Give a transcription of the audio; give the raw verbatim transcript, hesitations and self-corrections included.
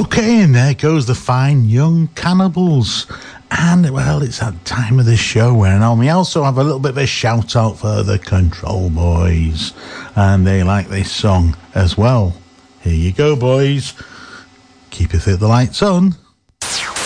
Okay, and there goes the fine young Cannibals. And, well, it's that time of the show where now we also have a little bit of a shout out for the Control Boys. And they like this song as well. Here you go, boys. Keep your fit the lights on.